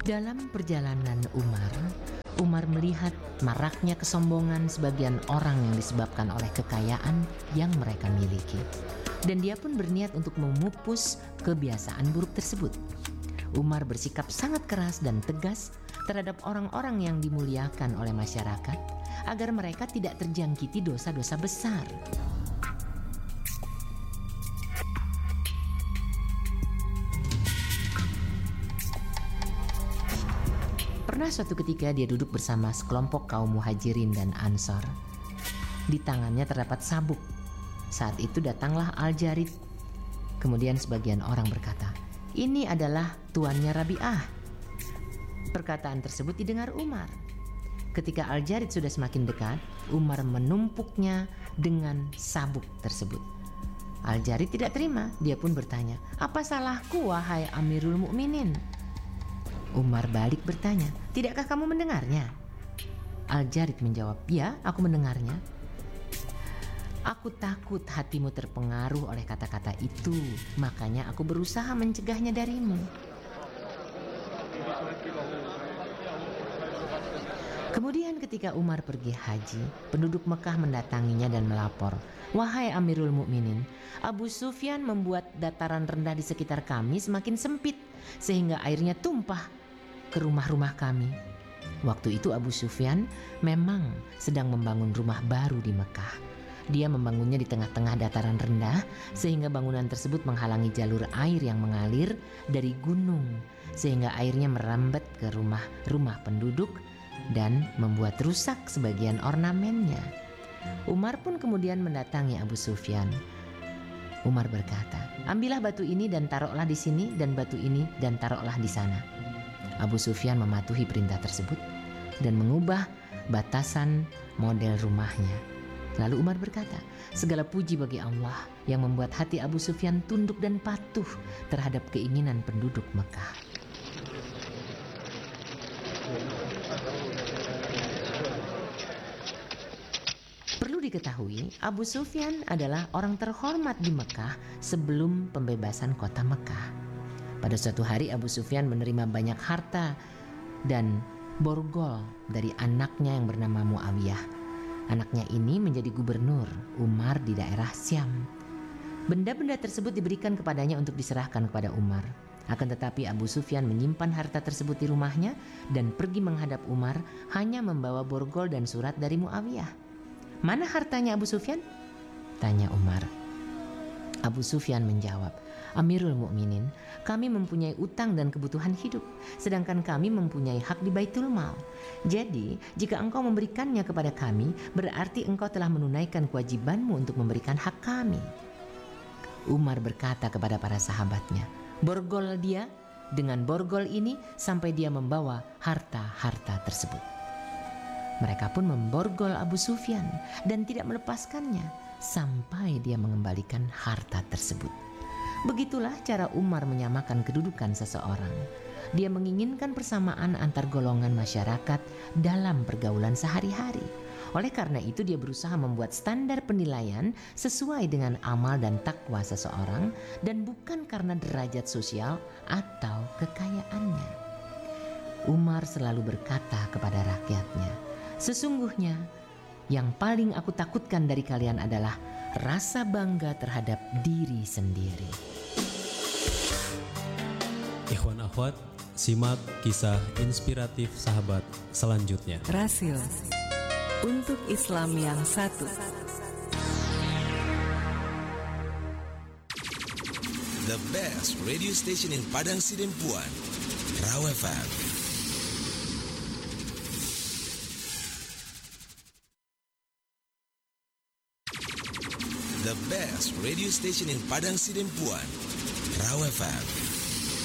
Dalam perjalanan Umar melihat maraknya kesombongan sebagian orang yang disebabkan oleh kekayaan yang mereka miliki. Dan dia pun berniat untuk memupus kebiasaan buruk tersebut. Umar bersikap sangat keras dan tegas terhadap orang-orang yang dimuliakan oleh masyarakat agar mereka tidak terjangkiti dosa-dosa besar. Pernah suatu ketika dia duduk bersama sekelompok kaum muhajirin dan ansor. Di tangannya terdapat sabuk. Saat itu datanglah Al-Jarid. Kemudian sebagian orang berkata, "Ini adalah tuannya Rabi'ah." Perkataan tersebut didengar Umar. Ketika Al-Jarid sudah semakin dekat, Umar menumpuknya dengan sabuk tersebut. Al-Jarid tidak terima, dia pun bertanya, "Apa salahku wahai Amirul Mukminin?" Umar balik bertanya, "Tidakkah kamu mendengarnya?" Al-Jarid menjawab, "Ya, aku mendengarnya." "Aku takut hatimu terpengaruh oleh kata-kata itu, makanya aku berusaha mencegahnya darimu." Kemudian ketika Umar pergi haji, penduduk Mekah mendatanginya dan melapor, "Wahai Amirul Mukminin, Abu Sufyan membuat dataran rendah di sekitar kami semakin sempit, sehingga airnya tumpah ke rumah-rumah kami." Waktu itu Abu Sufyan memang sedang membangun rumah baru di Mekah. Dia membangunnya di tengah-tengah dataran rendah, sehingga bangunan tersebut menghalangi jalur air yang mengalir dari gunung, sehingga airnya merambat ke rumah-rumah penduduk dan membuat rusak sebagian ornamennya. Umar pun kemudian mendatangi Abu Sufyan. Umar berkata, "Ambillah batu ini dan taruhlah di sini, dan batu ini dan taruhlah di sana." Abu Sufyan mematuhi perintah tersebut dan mengubah batasan model rumahnya. Lalu Umar berkata, "Segala puji bagi Allah yang membuat hati Abu Sufyan tunduk dan patuh terhadap keinginan penduduk Mekah." Perlu diketahui, Abu Sufyan adalah orang terhormat di Mekah sebelum pembebasan kota Mekah. Pada suatu hari Abu Sufyan menerima banyak harta dan borgol dari anaknya yang bernama Muawiyah. Anaknya ini menjadi gubernur Umar di daerah Syam. Benda-benda tersebut diberikan kepadanya untuk diserahkan kepada Umar. Akan tetapi Abu Sufyan menyimpan harta tersebut di rumahnya dan pergi menghadap Umar hanya membawa borgol dan surat dari Muawiyah. "Mana hartanya Abu Sufyan?" tanya Umar. Abu Sufyan menjawab, "Amirul Mukminin, kami mempunyai utang dan kebutuhan hidup, sedangkan kami mempunyai hak di Baitul Mal. Jadi, jika engkau memberikannya kepada kami, berarti engkau telah menunaikan kewajibanmu untuk memberikan hak kami." Umar berkata kepada para sahabatnya, "Borgol dia dengan borgol ini sampai dia membawa harta-harta tersebut." Mereka pun memborgol Abu Sufyan dan tidak melepaskannya sampai dia mengembalikan harta tersebut. Begitulah cara Umar menyamakan kedudukan seseorang. Dia menginginkan persamaan antar golongan masyarakat dalam pergaulan sehari-hari. Oleh karena itu dia berusaha membuat standar penilaian sesuai dengan amal dan takwa seseorang dan bukan karena derajat sosial atau kekayaannya. Umar selalu berkata kepada rakyatnya, "Sesungguhnya yang paling aku takutkan dari kalian adalah rasa bangga terhadap diri sendiri." Ikhwan akhwat, simak kisah inspiratif sahabat selanjutnya. Rasil untuk Islam yang satu. The best radio station in Padang Sidempuan, Raw FM. The best radio station in Padang Sidempuan, Raw FM.